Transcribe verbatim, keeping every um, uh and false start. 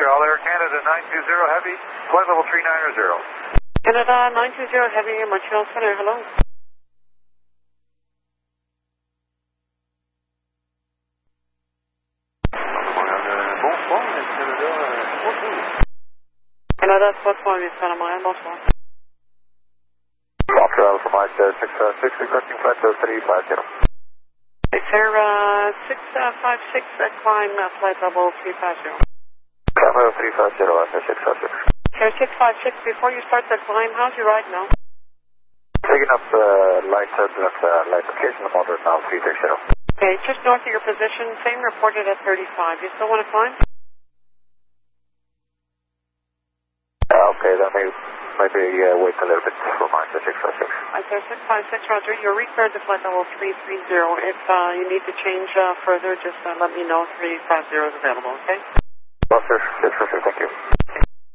All Air Canada nine two zero Heavy, flight level three nine zero. Canada nine two zero Heavy, Montreal Center, hello. Bonsoir, Canada, bonjour. Canada six one, Canada Montréal, bonsoir. Montreal for Mike six six, requesting flight three five zero. Sir, uh, six five six, uh, climb uh, flight level three five zero. Climb level three five zero, six five six. Sir, six five six, before you start the climb, how's your ride now? Taking up uh, light turbulence, uh, light occasional moderate now, three six zero. Okay, just north of your position, same reported at thirty-five. You still want to climb? Uh, okay, then maybe, maybe uh, wait a little bit for Mike six five six. Right there, six five six, Roger. You're recleared to flight level three three zero. If uh, you need to change uh, further, just uh, let me know. three five zero is available, okay?